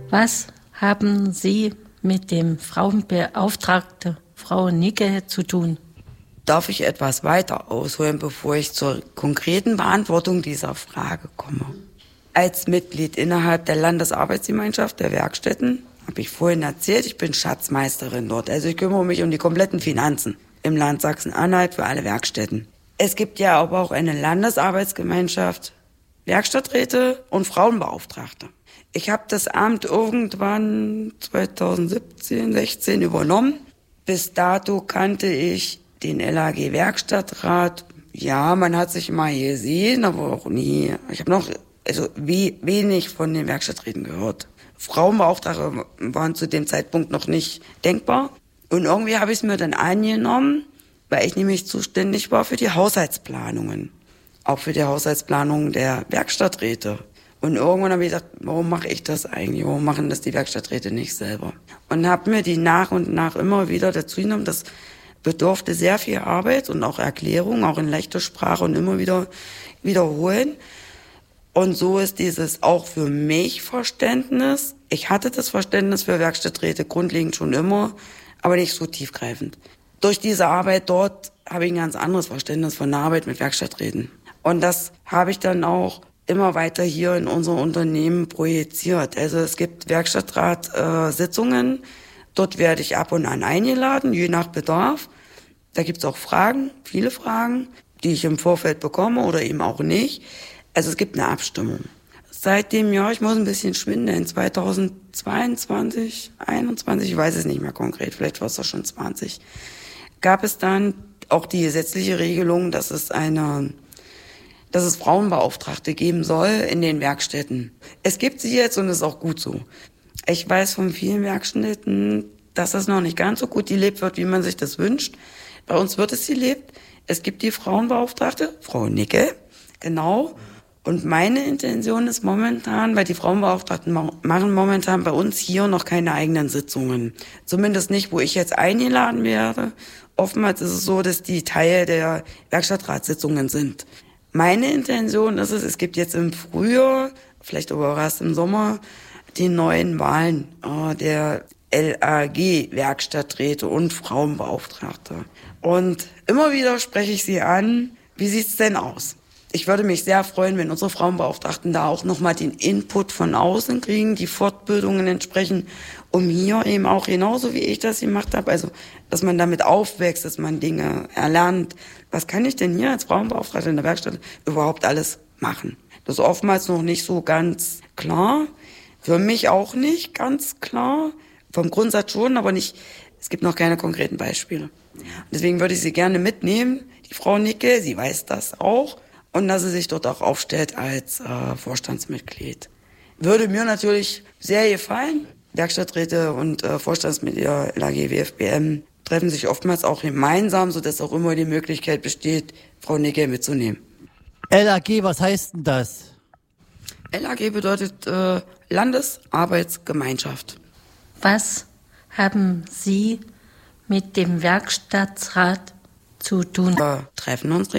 Was haben Sie mit dem Frauenbeauftragten Frau Nicke zu tun? Darf ich etwas weiter ausholen, bevor ich zur konkreten Beantwortung dieser Frage komme? Als Mitglied innerhalb der Landesarbeitsgemeinschaft der Werkstätten, habe ich vorhin erzählt, ich bin Schatzmeisterin dort. Also ich kümmere mich um die kompletten Finanzen im Land Sachsen-Anhalt für alle Werkstätten. Es gibt ja aber auch eine Landesarbeitsgemeinschaft, Werkstatträte und Frauenbeauftragte. Ich habe das Amt irgendwann 2017, 16 übernommen. Bis dato kannte ich den LAG-Werkstattrat. Ja, man hat sich mal gesehen, aber auch nie. Ich habe noch wenig von den Werkstatträten gehört. Frauenbeauftragte waren zu dem Zeitpunkt noch nicht denkbar. Und irgendwie habe ich es mir dann angenommen, weil ich nämlich zuständig war für die Haushaltsplanungen. Auch für die Haushaltsplanung der Werkstatträte. Und irgendwann habe ich gedacht, warum mache ich das eigentlich? Warum machen das die Werkstatträte nicht selber? Und habe mir die nach und nach immer wieder dazu genommen. Das bedurfte sehr viel Arbeit und auch Erklärung, auch in leichter Sprache und immer wieder wiederholen. Und so ist dieses auch für mich Verständnis. Ich hatte das Verständnis für Werkstatträte grundlegend schon immer, aber nicht so tiefgreifend. Durch diese Arbeit dort habe ich ein ganz anderes Verständnis von der Arbeit mit Werkstatträten. Und das habe ich dann auch immer weiter hier in unser Unternehmen projiziert. Also es gibt Werkstattrat-Sitzungen. Dort werde ich ab und an eingeladen, je nach Bedarf. Da gibt es auch Fragen, viele Fragen, die ich im Vorfeld bekomme oder eben auch nicht. Also es gibt eine Abstimmung. Seit dem Jahr, ich muss ein bisschen schwindeln, 2022, 21, ich weiß es nicht mehr konkret, vielleicht war es doch schon 20, gab es dann auch die gesetzliche Regelung, dass es Frauenbeauftragte geben soll in den Werkstätten. Es gibt sie jetzt und es ist auch gut so. Ich weiß von vielen Werkstätten, dass das noch nicht ganz so gut gelebt wird, wie man sich das wünscht. Bei uns wird es gelebt. Es gibt die Frauenbeauftragte, Frau Nicke, genau. Und meine Intention ist momentan, weil die Frauenbeauftragten machen momentan bei uns hier noch keine eigenen Sitzungen. Zumindest nicht, wo ich jetzt eingeladen werde. Oftmals ist es so, dass die Teil der Werkstattratssitzungen sind. Meine Intention ist es gibt jetzt im Frühjahr, vielleicht aber erst im Sommer, die neuen Wahlen der LAG-Werkstatträte und Frauenbeauftragte. Und immer wieder spreche ich sie an, wie sieht's denn aus? Ich würde mich sehr freuen, wenn unsere Frauenbeauftragten da auch nochmal den Input von außen kriegen, die Fortbildungen entsprechen, um hier eben auch genauso wie ich das gemacht habe, also dass man damit aufwächst, dass man Dinge erlernt. Was kann ich denn hier als Frauenbeauftragte in der Werkstatt überhaupt alles machen? Das ist oftmals noch nicht so ganz klar. Für mich auch nicht ganz klar. Vom Grundsatz schon, aber nicht. Es gibt noch keine konkreten Beispiele. Deswegen würde ich sie gerne mitnehmen, die Frau Nicke, sie weiß das auch. Und dass sie sich dort auch aufstellt als Vorstandsmitglied. Würde mir natürlich sehr gefallen. Werkstatträte und Vorstandsmitglieder LAG WFBM treffen sich oftmals auch gemeinsam, sodass auch immer die Möglichkeit besteht, Frau Nicke mitzunehmen. LAG, was heißt denn das? LAG bedeutet Landesarbeitsgemeinschaft. Was haben Sie mit dem Werkstattrat zu tun? Wir treffen uns